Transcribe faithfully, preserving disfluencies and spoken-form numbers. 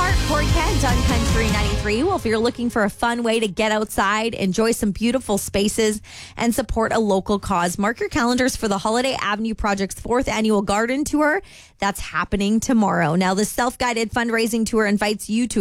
Mark, Corey Kent on Country ninety-three. Well, if you're looking for a fun way to get outside, enjoy some beautiful spaces, and support a local cause, mark your calendars for the Holiday Avenue Project's fourth annual garden tour. That's happening tomorrow. Now, the self-guided fundraising tour invites you to